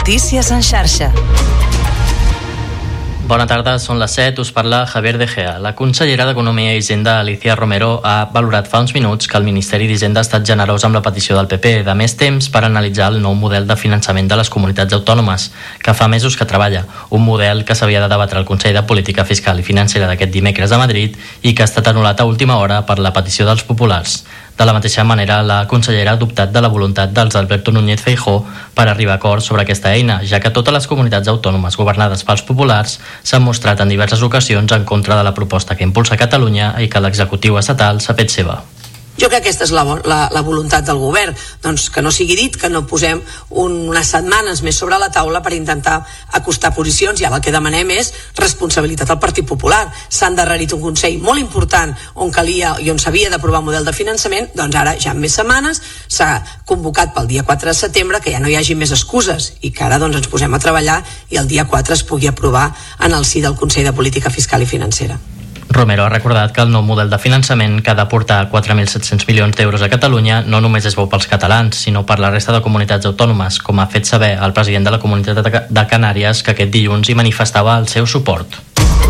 Notícies en xarxa. Bona tarda, són les 7, us parla Javier De Gea. La consellera d'Economia i Hisenda, Alicia Romero, ha valorat fa uns minuts que el Ministeri d'Hisenda ha estat generós amb la petició del PP de més temps per analitzar el nou model de finançament de les comunitats autònomes, que fa mesos que treballa, un model que s'havia de debatre al Consell de Política Fiscal i Financera d'aquest dimecres a Madrid i que ha estat anul·lat a última hora per la petició dels populars. De la mateixa manera, la consellera ha dubtat de la voluntat dels Alberto Núñez Feijóo per arribar a acords sobre aquesta eina, ja que totes les comunitats autònomes governades pels populars s'han mostrat en diverses ocasions en contra de la proposta que impulsa Catalunya i que l'executiu estatal s'ha fet seva. Jo crec que aquesta és la voluntat del govern, doncs que no sigui dit que no posem unes setmanes més sobre la taula per intentar acostar posicions, i ara el que demanem és responsabilitat al Partit Popular. S'ha endarrerit un Consell molt important on calia i on s'havia d'aprovar un model de finançament, doncs ara ja en més setmanes s'ha convocat pel dia 4 de setembre, que ja no hi hagi més excuses i que ara doncs ens posem a treballar i el dia 4 es pugui aprovar en el si del Consell de Política Fiscal i Financera. Romero ha recordat que el nou model de finançament, que ha d'aportar 4.700 milions d'euros a Catalunya, no només és bo pels catalans, sinó per la resta de comunitats autònomes, com ha fet saber el president de la Comunitat de Canàries, que aquest dilluns hi manifestava el seu suport.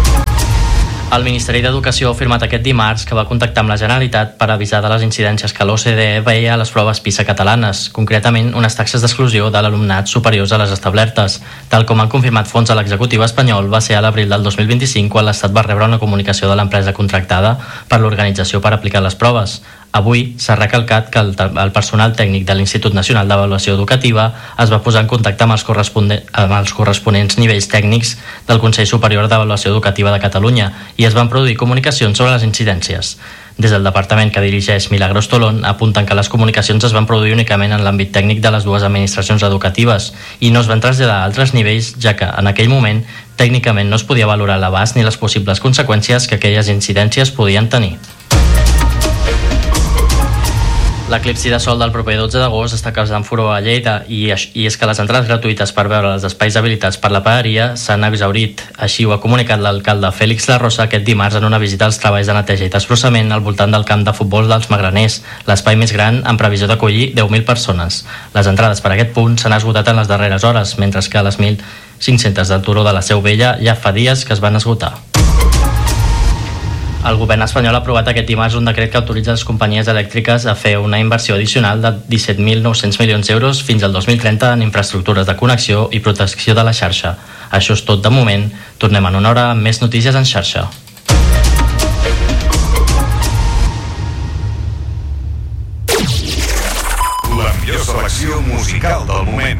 El Ministeri d'Educació ha afirmat aquest dimarts que va contactar amb la Generalitat per avisar de les incidències que l'OCDE veia a les proves PISA catalanes, concretament unes taxes d'exclusió de l'alumnat superiors a les establertes. Tal com han confirmat fons a l'executiu espanyol, va ser a l'abril del 2025 quan l'Estat va rebre una comunicació de l'empresa contractada per l'organització per aplicar les proves. Avui s'ha recalcat que el personal tècnic de l'Institut Nacional d'Avaluació Educativa es va posar en contacte amb els corresponents nivells tècnics del Consell Superior d'Avaluació Educativa de Catalunya i es van produir comunicacions sobre les incidències. Des del departament que dirigeix Milagros Tolón apunten que les comunicacions es van produir únicament en l'àmbit tècnic de les dues administracions educatives i no es van traslladar a altres nivells, ja que en aquell moment tècnicament no es podia valorar l'abast ni les possibles conseqüències que aquelles incidències podien tenir. L'eclipsi de sol del proper 12 d'agost està causant furor a Lleida i és que les entrades gratuïtes per veure els espais habilitats per la paeria s'han exhaurit. Així ho ha comunicat l'alcalde Félix La Rosa aquest dimarts en una visita als treballs de neteja i desbrossament al voltant del camp de futbol dels Magraners, l'espai més gran amb previsió d'acollir 10.000 persones. Les entrades per a aquest punt s'han esgotat en les darreres hores, mentre que les 1.500 del Turó de la Seu Vella ja fa dies que es van esgotar. El govern espanyol ha aprovat aquest dimarts un decret que autoritza les companyies elèctriques a fer una inversió addicional de 17.900 milions d'euros fins al 2030 en infraestructures de connexió i protecció de la xarxa. Això és tot de moment. Tornem en una hora amb més notícies en xarxa. La millor selecció musical del moment.